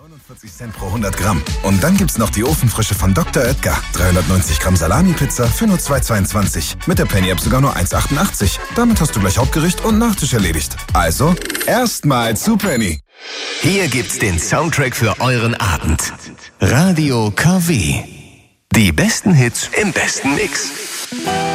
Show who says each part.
Speaker 1: 49 Cent pro 100 Gramm. Und dann gibt's noch die Ofenfrische von Dr. Oetker. 390 Gramm Salami-Pizza für nur 2,22. Mit der Penny-App sogar nur 1,88. Damit hast du gleich Hauptgericht und Nachtisch erledigt. Also, erstmal zu Penny.
Speaker 2: Hier gibt's den Soundtrack für euren Abend. Radio KW. Die besten Hits im besten Mix.